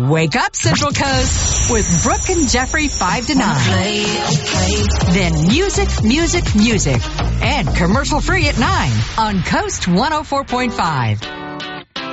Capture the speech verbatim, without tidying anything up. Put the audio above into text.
Wake up, Central Coast, with Brooke and Jeffrey five to nine. Then music, music, music. And commercial free at nine on Coast one oh four point five.